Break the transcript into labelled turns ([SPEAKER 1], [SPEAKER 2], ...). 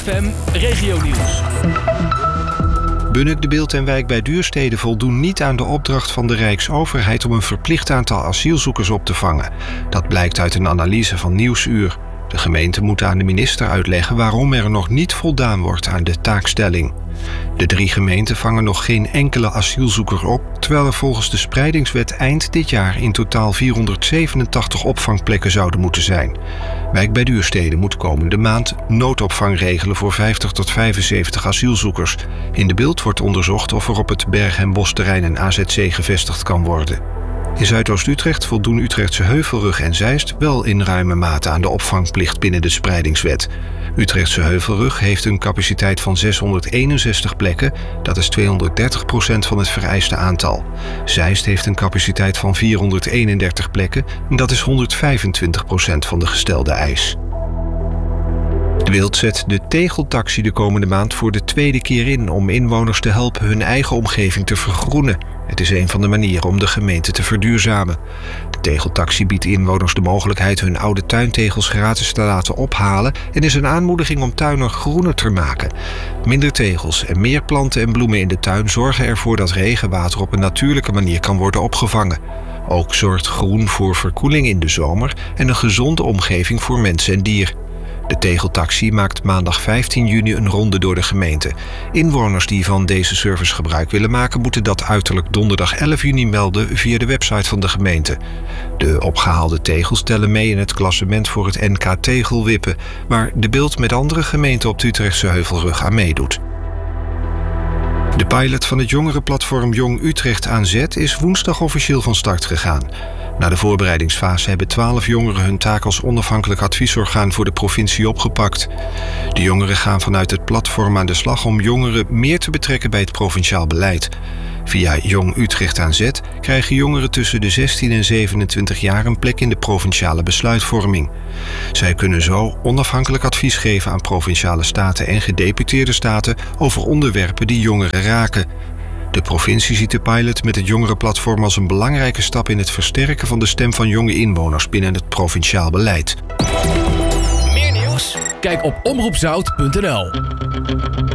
[SPEAKER 1] ZFM Regionieuws.
[SPEAKER 2] Bunnik, De Bilt en Wijk bij Duurstede voldoen niet aan de opdracht van de Rijksoverheid om een verplicht aantal asielzoekers op te vangen. Dat blijkt uit een analyse van Nieuwsuur. De gemeente moet aan de minister uitleggen waarom er nog niet voldaan wordt aan de taakstelling. De 3 gemeenten vangen nog geen enkele asielzoeker op, terwijl er volgens de spreidingswet eind dit jaar in totaal 487 opvangplekken zouden moeten zijn. Wijk bij Duurstede moet komende maand noodopvang regelen voor 50 tot 75 asielzoekers. In De Bilt wordt onderzocht of er op het Berg- en Bosterrein een AZC gevestigd kan worden. In Zuidoost-Utrecht voldoen Utrechtse Heuvelrug en Zeist wel in ruime mate aan de opvangplicht binnen de spreidingswet. Utrechtse Heuvelrug heeft een capaciteit van 661 plekken, dat is 230% van het vereiste aantal. Zeist heeft een capaciteit van 431 plekken, dat is 125% van de gestelde eis. De Bilt zet de tegeltaxi de komende maand voor de 2e keer in om inwoners te helpen hun eigen omgeving te vergroenen. Het is een van de manieren om de gemeente te verduurzamen. De tegeltaxi biedt inwoners de mogelijkheid hun oude tuintegels gratis te laten ophalen en is een aanmoediging om tuinen groener te maken. Minder tegels en meer planten en bloemen in de tuin zorgen ervoor dat regenwater op een natuurlijke manier kan worden opgevangen. Ook zorgt groen voor verkoeling in de zomer en een gezonde omgeving voor mens en dier. De tegeltaxi maakt maandag 15 juni een ronde door de gemeente. Inwoners die van deze service gebruik willen maken, moeten dat uiterlijk donderdag 11 juni melden via de website van de gemeente. De opgehaalde tegels tellen mee in het klassement voor het NK Tegelwippen, waar De Bilt met andere gemeenten op de Utrechtse Heuvelrug aan meedoet. De pilot van het jongerenplatform Jong Utrecht aan Zet is woensdag officieel van start gegaan. Na de voorbereidingsfase hebben 12 jongeren hun taak als onafhankelijk adviesorgaan voor de provincie opgepakt. De jongeren gaan vanuit het platform aan de slag om jongeren meer te betrekken bij het provinciaal beleid. Via Jong Utrecht aan Zet krijgen jongeren tussen de 16 en 27 jaar een plek in de provinciale besluitvorming. Zij kunnen zo onafhankelijk advies geven aan provinciale staten en gedeputeerde staten over onderwerpen die jongeren raken. De provincie ziet de pilot met het jongerenplatform als een belangrijke stap in het versterken van de stem van jonge inwoners binnen het provinciaal beleid.
[SPEAKER 1] Meer nieuws? Kijk op omroepzout.nl.